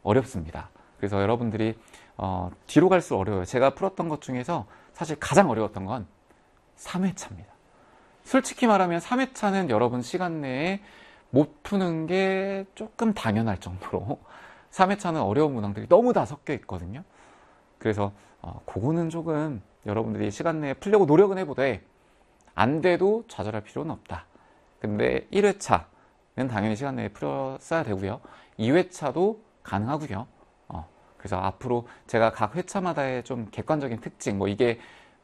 어렵습니다. 그래서 여러분들이 뒤로 갈수록 어려워요. 제가 풀었던 것 중에서 사실 가장 어려웠던 건 3회차입니다. 솔직히 말하면 3회차는 여러분 시간 내에 못 푸는 게 조금 당연할 정도로 3회차는 어려운 문항들이 너무 다 섞여 있거든요. 그래서 그거는 조금 여러분들이 시간 내에 풀려고 노력은 해보되 안 돼도 좌절할 필요는 없다. 근데 1회차는 당연히 시간 내에 풀었어야 되고요. 2회차도 가능하고요. 그래서 앞으로 제가 각 회차마다의 좀 객관적인 특징, 이게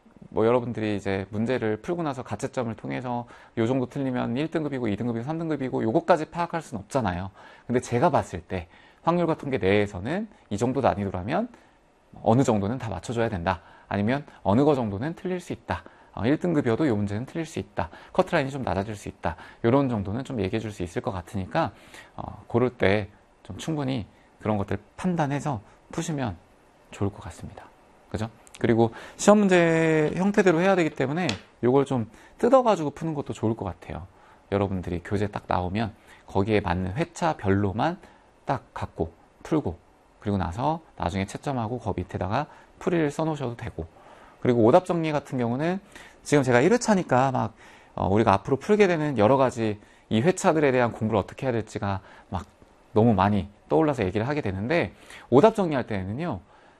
여러분들이 이제 문제를 풀고 나서 가채점을 통해서 요 정도 틀리면 1등급이고 2등급이고 3등급이고 요거까지 파악할 수는 없잖아요. 근데 제가 봤을 때 확률과 통계 내에서는 이 정도 난이도라면 어느 정도는 다 맞춰줘야 된다. 아니면 어느 거 정도는 틀릴 수 있다. 1등급이어도 이 문제는 틀릴 수 있다. 커트라인이 좀 낮아질 수 있다. 이런 정도는 좀 얘기해 줄 수 있을 것 같으니까 고를 때 좀 충분히 그런 것들 판단해서 푸시면 좋을 것 같습니다. 그죠? 그리고 시험 문제 형태대로 해야 되기 때문에 이걸 좀 뜯어가지고 푸는 것도 좋을 것 같아요. 여러분들이 교재 딱 나오면 거기에 맞는 회차별로만 딱 갖고 풀고 그리고 나서 나중에 채점하고 그 밑에다가 풀이를 써놓으셔도 되고, 그리고 오답 정리 같은 경우는 지금 제가 1회차니까 막 우리가 앞으로 풀게 되는 여러 가지 이 회차들에 대한 공부를 어떻게 해야 될지가 막 너무 많이 떠올라서 얘기를 하게 되는데, 오답 정리할 때는요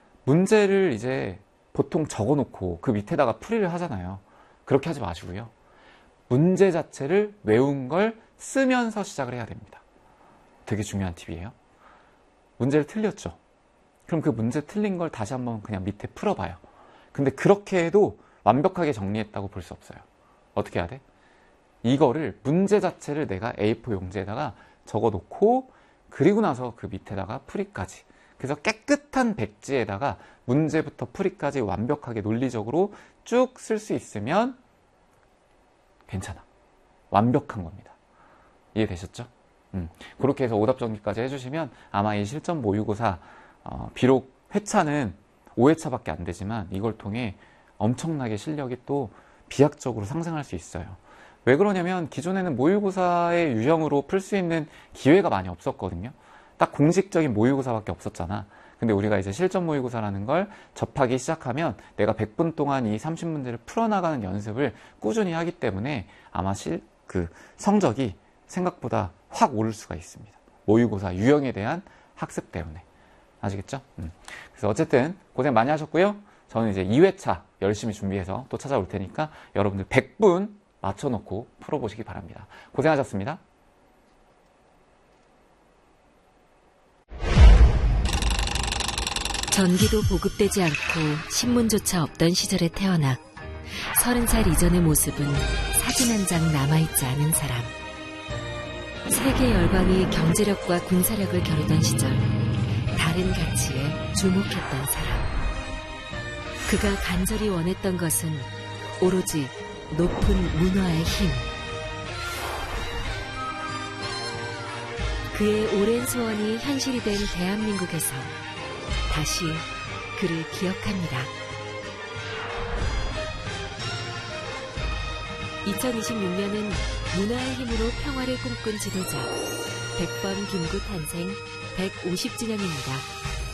문제를 이제 보통 적어놓고 그 밑에다가 풀이를 하잖아요. 그렇게 하지 마시고요. 문제 자체를 외운 걸 쓰면서 시작을 해야 됩니다. 되게 중요한 팁이에요. 문제를 틀렸죠. 그럼 그 문제 틀린 걸 다시 한번 그냥 밑에 풀어봐요. 근데 그렇게 해도 완벽하게 정리했다고 볼 수 없어요. 어떻게 해야 돼? 이거를 문제 자체를 내가 A4 용지에다가 적어놓고 그리고 나서 그 밑에다가 풀이까지, 그래서 깨끗한 백지에다가 문제부터 풀이까지 완벽하게 논리적으로 쭉 쓸 수 있으면 괜찮아. 완벽한 겁니다. 이해되셨죠? 그렇게 해서 오답 정리까지 해주시면 아마 이 실전 모의고사 비록 회차는 5회차밖에 안 되지만 이걸 통해 엄청나게 실력이 또 비약적으로 상승할 수 있어요. 왜 그러냐면 기존에는 모의고사의 유형으로 풀 수 있는 기회가 많이 없었거든요. 딱 공식적인 모의고사밖에 없었잖아. 근데 우리가 이제 실전 모의고사라는 걸 접하기 시작하면 내가 100분 동안 이 30문제를 풀어나가는 연습을 꾸준히 하기 때문에 아마 그 성적이 생각보다 확 오를 수가 있습니다. 모의고사 유형에 대한 학습 때문에. 아시겠죠? 그래서 어쨌든 고생 많이 하셨고요. 저는 이제 2회차 열심히 준비해서 또 찾아올 테니까 여러분들 100분 맞춰놓고 풀어보시기 바랍니다. 고생하셨습니다. 전기도 보급되지 않고 신문조차 없던 시절에 태어나 30살 이전의 모습은 사진 한 장 남아있지 않은 사람. 세계 열강이 경제력과 군사력을 겨루던 시절 다른 가치에 주목했던 사람. 그가 간절히 원했던 것은 오로지 높은 문화의 힘. 그의 오랜 소원이 현실이 된 대한민국에서 다시 그를 기억합니다. 2026년은 문화의 힘으로 평화를 꿈꾼 지도자 백범 김구 탄생 150주년입니다.